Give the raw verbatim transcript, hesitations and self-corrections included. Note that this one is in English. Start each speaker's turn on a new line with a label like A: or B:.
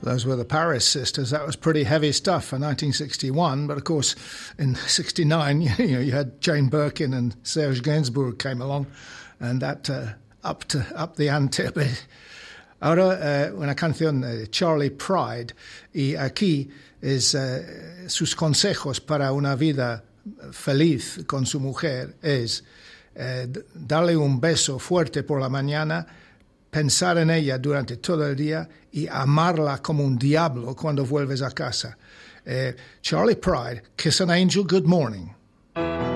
A: Those were the Paris Sisters. That was pretty heavy stuff for nineteen sixty-one. But, of course, in sixty-nine, you know, you had Jane Birkin and Serge Gainsbourg came along, and that uh, upped, up the ante a bit. Ahora, uh, una canción de Charley Pride, y aquí es uh, sus consejos para una vida feliz con su mujer es uh, darle un beso fuerte por la mañana, pensar en ella durante todo el día y amarla como un diablo cuando vuelves a casa. Uh, Charley Pride, Kiss an Angel Good Morning.